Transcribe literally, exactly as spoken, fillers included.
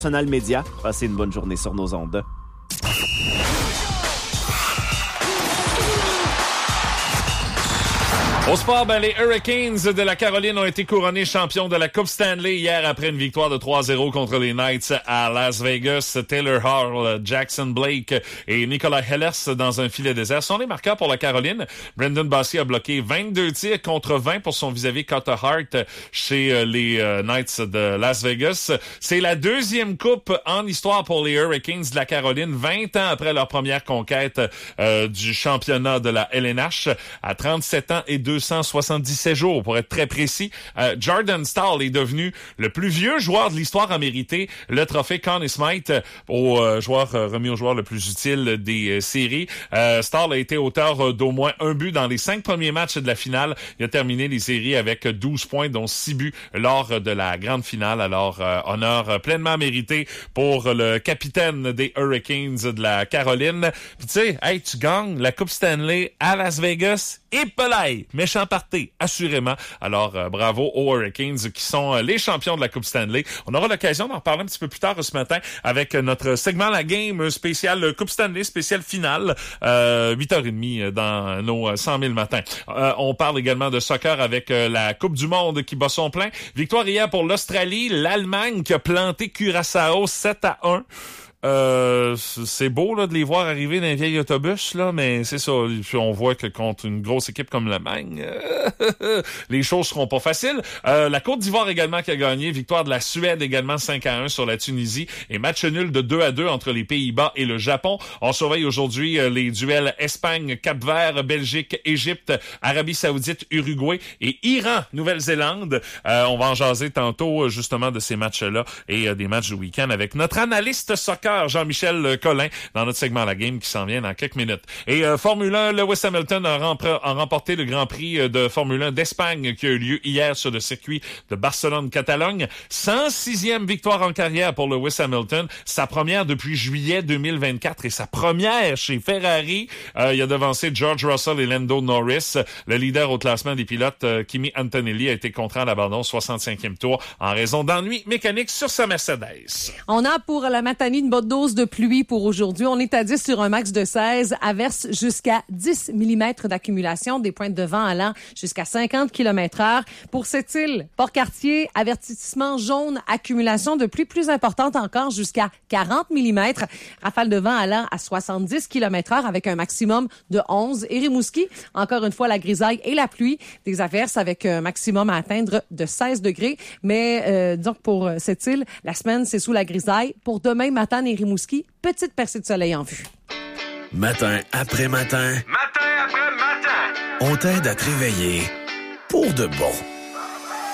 National Média. Passez une bonne journée sur nos ondes. Au sport, ben, les Hurricanes de la Caroline ont été couronnés champions de la Coupe Stanley hier après une victoire de trois à zéro contre les Knights à Las Vegas. Taylor Hall, Jackson Blake et Nikolai Hellers dans un filet désert sont les marqueurs pour la Caroline. Brendan Bossy a bloqué vingt-deux tirs contre vingt pour son vis-à-vis Carter Hart chez les Knights de Las Vegas. C'est la deuxième coupe en histoire pour les Hurricanes de la Caroline, vingt ans après leur première conquête euh, du championnat de la L N H à trente-sept ans et deux cent soixante-dix-sept jours, pour être très précis. Euh, Jordan Staal est devenu le plus vieux joueur de l'histoire à mériter le trophée Conn Smythe au euh, joueur euh, remis au joueur le plus utile des euh, séries. Euh, Staal a été auteur euh, d'au moins un but dans les cinq premiers matchs de la finale. Il a terminé les séries avec douze points, dont six buts lors de la grande finale. Alors, euh, honneur euh, pleinement mérité pour le capitaine des Hurricanes de la Caroline. Puis tu sais, hey, tu gagnes la Coupe Stanley à Las Vegas. Et pelay, méchant party, assurément. Alors, euh, bravo aux Hurricanes qui sont euh, les champions de la Coupe Stanley. On aura l'occasion d'en reparler un petit peu plus tard ce matin avec notre segment La Game spécial Coupe Stanley, spécial finale, euh, huit heures trente dans nos cent mille matins. Euh, on parle également de soccer avec euh, la Coupe du Monde qui bat son plein. Victoire hier pour l'Australie, l'Allemagne qui a planté Curaçao sept à un. Euh, c'est beau là de les voir arriver dans un vieil autobus là, mais c'est ça. On voit que contre une grosse équipe comme l'Allemagne, euh, les choses seront pas faciles. Euh, la Côte d'Ivoire également qui a gagné, victoire de la Suède également cinq à un sur la Tunisie et match nul de deux à deux entre les Pays-Bas et le Japon. On surveille aujourd'hui euh, les duels Espagne, Cap-Vert, Belgique, Égypte, Arabie Saoudite, Uruguay et Iran, Nouvelle-Zélande. Euh, on va en jaser tantôt justement de ces matchs-là et euh, des matchs du week-end avec notre analyste soccer Jean-Michel Collin dans notre segment La Game qui s'en vient dans quelques minutes. Et euh, Formule un, Lewis Hamilton a, rempr- a remporté le Grand Prix de Formule un d'Espagne qui a eu lieu hier sur le circuit de Barcelone-Catalogne. cent sixième victoire en carrière pour Lewis Hamilton, sa première depuis juillet deux mille vingt-quatre et sa première chez Ferrari. Euh, il a devancé George Russell et Lando Norris. Le leader au classement des pilotes, euh, Kimi Antonelli, a été contraint à l'abandon au soixante-cinquième tour en raison d'ennuis mécaniques sur sa Mercedes. On a pour la matinée une bonne dose de pluie pour aujourd'hui. On est à dix sur un max de seize. Averse jusqu'à dix millimètres d'accumulation. Des pointes de vent allant jusqu'à cinquante kilomètres heure. Pour cette île, Port-Cartier, avertissement jaune, accumulation de pluie plus importante encore jusqu'à quarante millimètres. Rafale de vent allant à soixante-dix kilomètres heure avec un maximum de onze. Et Rimouski, encore une fois, la grisaille et la pluie. Des averses avec un maximum à atteindre de seize degrés. Mais euh, disons que pour cette île, la semaine, c'est sous la grisaille. Pour demain, Matane et Rimouski, petite percée de soleil en vue. Matin après matin. Matin après matin. On t'aide à te réveiller pour de bon.